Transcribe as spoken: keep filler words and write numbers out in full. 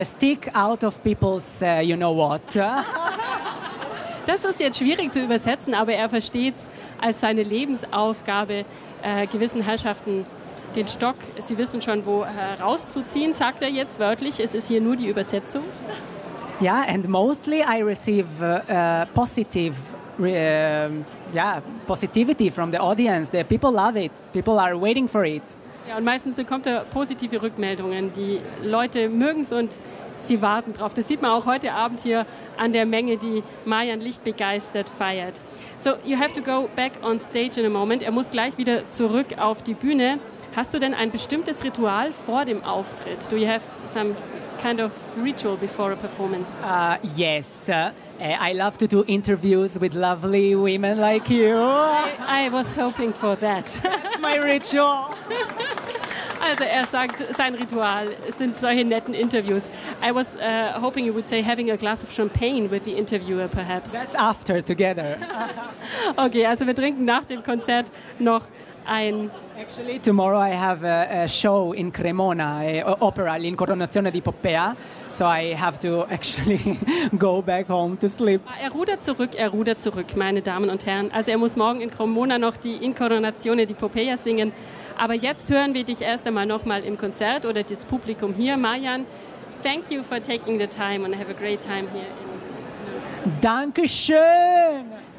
Stick out of people's, uh, you know what. Das ist jetzt schwierig zu übersetzen, aber er versteht es als seine Lebensaufgabe, äh, gewissen Herrschaften den Stock, sie wissen schon, wo herauszuziehen, sagt er jetzt wörtlich. Es ist hier nur die Übersetzung. Yeah, and mostly I receive uh, positive, uh, yeah, positivity from the audience. The people love it. People are waiting for it. Ja, und meistens bekommt er positive Rückmeldungen. Die Leute mögen es und sie warten drauf. Das sieht man auch heute Abend hier an der Menge, die Marjan lichtbegeistert feiert. So, you have to go back on stage in a moment. Er muss gleich wieder zurück auf die Bühne. Hast du denn ein bestimmtes Ritual vor dem Auftritt? Do you have some kind of ritual before a performance? Uh, yes, uh, I love to do interviews with lovely women like you. I, I was hoping for that. That's my ritual. Also er sagt, sein Ritual sind solche netten Interviews. I was uh, hoping you would say having a glass of champagne with the interviewer perhaps. That's after, together. Okay, also wir trinken nach dem Konzert noch ein... Actually, tomorrow I have a, a show in Cremona, a opera, L'Incoronazione di Poppea. So I have to actually go back home to sleep. Er rudert zurück, er rudert zurück, meine Damen und Herren. Also er muss morgen in Cremona noch die Incoronazione di Poppea singen. Aber jetzt hören wir dich erst einmal nochmal im Konzert oder das Publikum hier. Marjan, thank you for taking the time and have a great time here. Dankeschön!